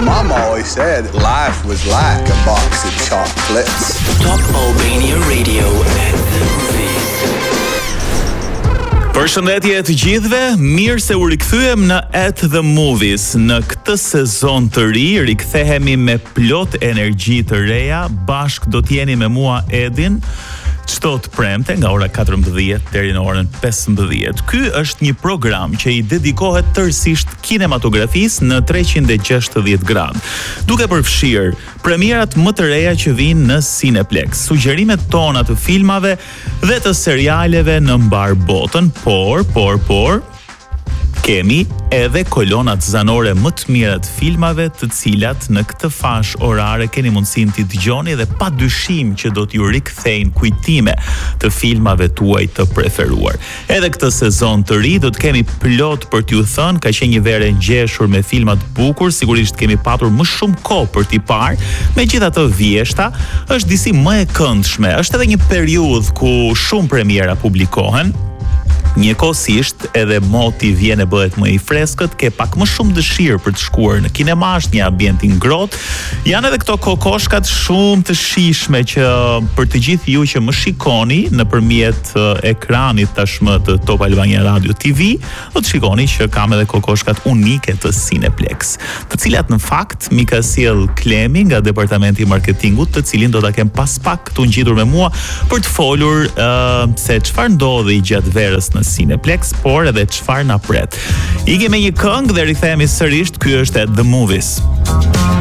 mom always said life was like a box of chocolates. Top Albania Radio at the movies. Përshëndetje të gjithëve, mirë se u rikthyem në At the Movies. Në këtë sezon të ri, rikthehemi me plot energji të reja, bashk do t'jeni me mua Edin, çdo të premte nga ora 14 deri në orën 15. Ky është një program që i dedikohet tërësisht kinematografisë në 360 gradë, duke përfshirë premierat më të reja që vinë në Cineplex, sugjerimet tona të filmave dhe të serialeve në mbar botën, por kemi edhe kolonat zanore më të mira të filmave, të cilat në këtë fash orare keni mundësinë t'i dëgjoni dhe padyshim që do t'ju rikthejnë kujtime të filmave tuaj të preferuar. Edhe këtë sezon të ri do të kemi plot për t'ju thënë, ka qenë një verë ngjeshur me filma të bukur, sigurisht kemi patur më shumë kohë për t'i parë, megjithatë vjeshta është disi më e këndshme. Është edhe një periudhë ku shumë premiera publikohen. Njëkohësisht edhe moti vjen e bëhet më i freskët, ke pak më shumë dëshirë për të shkuar në kinema, është një ambient i ngrohtë. Janë edhe këto kokoshkat shumë të shijshme që për të gjithë ju që më shikoni nëpërmjet ekranit tashmë të Top Albania Radio TV, do të shikoni që kam edhe kokoshkat unike të Cineplex, të cilat në fakt mi ka sjell Klemi nga departamenti i marketingut, të cilin do ta kem pas pak këtu ngjitur me mua për të folur se çfarë ndodhi gjatë verës në Cineplex, por edhe çfarë na pret. Ikim me një këngë dhe rikthehemi sërish. Ky është At the Movies.